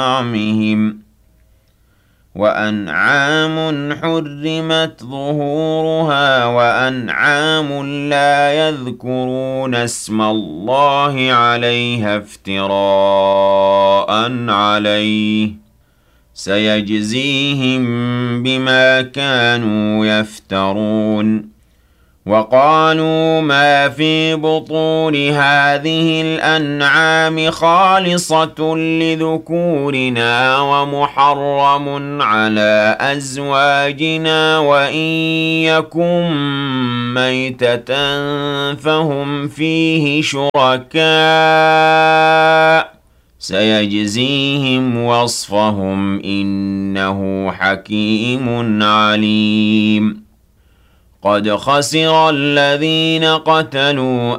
طعمهم وأنعام حرمت ظهورها وأنعام لا يذكرون اسم الله عليها افتراء عليه سيجزيهم بما كانوا يفترون وقالوا ما في بطون هذه الأنعام خالصة لذكورنا ومحرم على أزواجنا وإن يكن ميتة فهم فيه شركاء سيجزيهم وصفهم إنه حكيم عليم قد خسر الذين قتلوا